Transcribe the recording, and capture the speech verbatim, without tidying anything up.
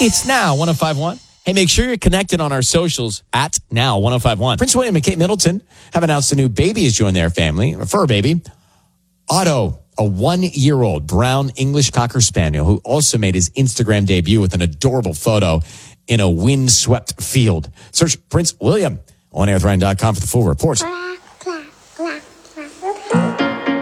It's Now one oh five point one. Hey, make sure you're connected on our socials at Now one oh five point one. Prince William and Kate Middleton have announced a new baby has joined their family, a fur baby. Otto, a one-year-old brown English Cocker Spaniel who also made his Instagram debut with an adorable photo in a windswept field. Search Prince William on air with ryan dot com for the full report.